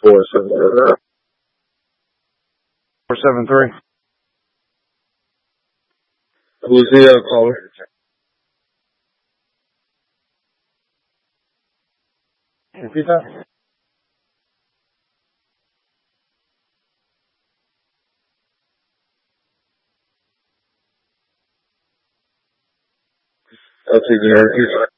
473. 473. Who's the caller? Repeat that. I'll take the repeat.